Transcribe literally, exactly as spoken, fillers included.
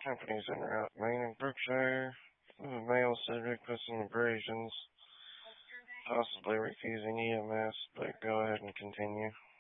Companies en route, Maine and Berkshire. The male subject with some abrasions. Possibly refusing E M S, but go ahead and continue.